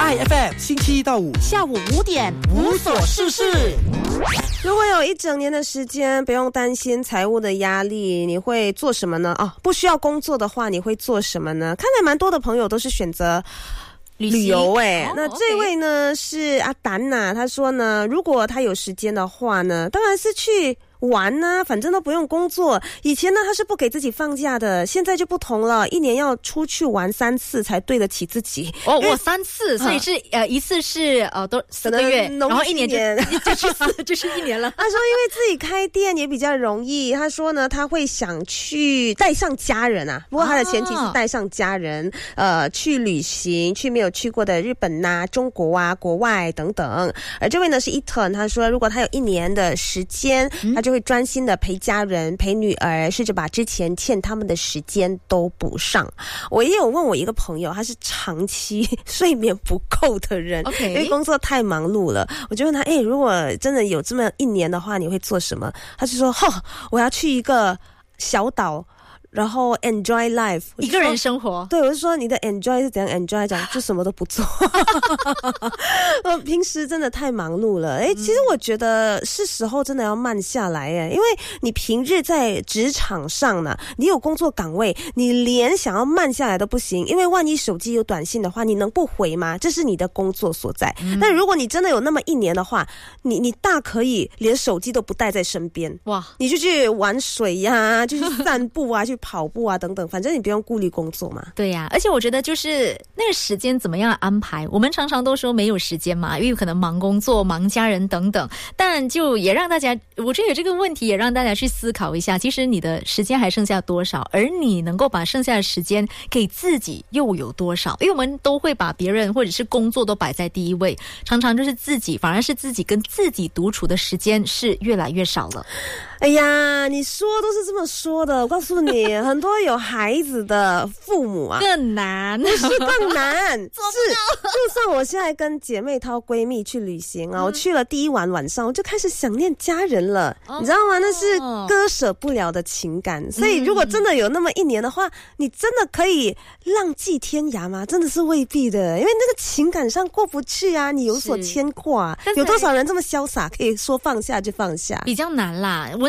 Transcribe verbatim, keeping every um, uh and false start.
I F M 星期一到五下午五点无所事事。 如果有一整年的时间不用担心财务的压力，你会做什么呢？哦，不需要工作的话，你会做什么呢？看来蛮多的朋友都是选择旅游诶、欸哦、那这位呢、okay. 是阿丹呐，他说呢，如果他有时间的话呢，当然是去玩呢、啊，反正都不用工作。以前呢他是不给自己放假的，现在就不同了，一年要出去玩三次才对得起自己。 哦，我三次，所以是、嗯、呃一次是呃都四个月，然后一年就就是就是一年了。 他说因为自己开店也比较容易，他说呢他会想去带上家人啊，不过他的前提是带上家人、啊、呃去旅行，去没有去过的日本呐、啊、中国啊、国外等等。而这位呢是 Eton， 他说如果他有一年的时间、嗯、他就会专心的陪家人陪女儿，试着把之前欠他们的时间都补上。我也有问我一个朋友，他是长期睡眠不够的人、okay. 因为工作太忙碌了，我就问他诶、欸、如果真的有这么一年的话你会做什么？他就说吼，我要去一个小岛，然后 enjoy life， 一个人生活。 对，我就说你的 enjoy 是怎样 enjoy， 讲就什么都不做。我平时真的太忙碌了。诶，其实我觉得是时候真的要慢下来诶，因为你平日在职场上呢，你有工作岗位，你连想要慢下来都不行，因为万一手机有短信的话，你能不回吗？这是你的工作所在。嗯、但如果你真的有那么一年的话，你你大可以连手机都不带在身边。哇，你就去玩水呀、啊，就去散步啊，去跑步啊等等，反正你不用顾虑工作嘛。 对呀、啊，而且我觉得就是那个时间怎么样安排，我们常常都说没有时间嘛，因为可能忙工作忙家人等等，但就也让大家，我觉得有这个问题也让大家去思考一下，其实你的时间还剩下多少，而你能够把剩下的时间给自己又有多少。因为我们都会把别人或者是工作都摆在第一位，常常就是自己反而是自己跟自己独处的时间是越来越少了。 哎呀，你说都是这么说的，我告诉你很多有孩子的父母啊更难， 不是更难是就算我现在跟姐妹淘闺蜜去旅行啊、嗯、我去了第一晚晚上我就开始想念家人了、哦、你知道吗？那是割舍不了的情感、哦、所以如果真的有那么一年的话、嗯、你真的可以浪迹天涯吗？真的是未必的，因为那个情感上过不去啊，你有所牵挂，有多少人这么潇洒可以说放下就放下？ 比较难啦。我